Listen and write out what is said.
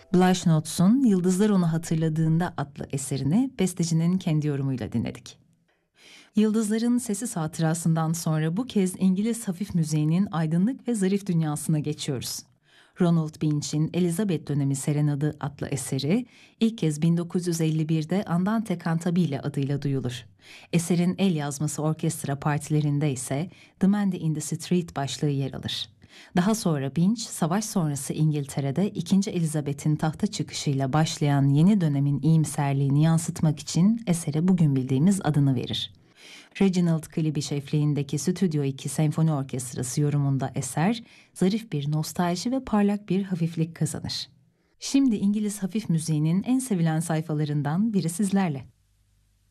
Blush Notes'un Yıldızlar Onu Hatırladığında adlı eserini bestecinin kendi yorumuyla dinledik. Yıldızların Sessiz Hatırasından sonra bu kez İngiliz hafif müziğinin aydınlık ve zarif dünyasına geçiyoruz. Ronald Binch'in Elizabeth dönemi serenadı adlı eseri ilk kez 1951'de Andante Cantabile adıyla duyulur. Eserin el yazması orkestra partilerinde ise The Man in the Street başlığı yer alır. Daha sonra Binch, savaş sonrası İngiltere'de 2. Elizabeth'in tahta çıkışıyla başlayan yeni dönemin iyimserliğini yansıtmak için esere bugün bildiğimiz adını verir. Reginald Klibiş eşliğindeki Stüdyo 2 Senfoni Orkestrası yorumunda eser, zarif bir nostalji ve parlak bir hafiflik kazanır. Şimdi İngiliz hafif müziğinin en sevilen sayfalarından biri sizlerle.